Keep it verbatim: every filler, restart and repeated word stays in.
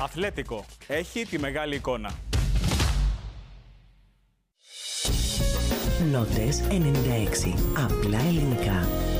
Αθλέτικο. Έχει τη μεγάλη εικόνα. Νότες ενενήντα έξι. Απλά ελληνικά.